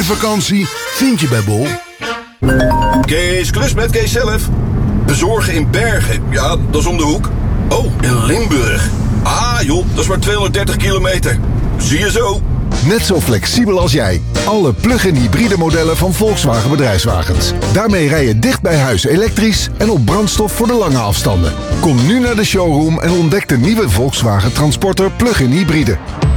goede vakantie vind je bij Bol. Kees, klus met Kees zelf. Bezorgen in Bergen, ja, dat is om de hoek. Oh, in Limburg. Ah joh, dat is maar 230 kilometer. Zie je zo. Net zo flexibel als jij. Alle plug-in hybride modellen van Volkswagen Bedrijfswagens. Daarmee rij je dicht bij huis elektrisch en op brandstof voor de lange afstanden. Kom nu naar de showroom en ontdek de nieuwe Volkswagen Transporter plug-in hybride.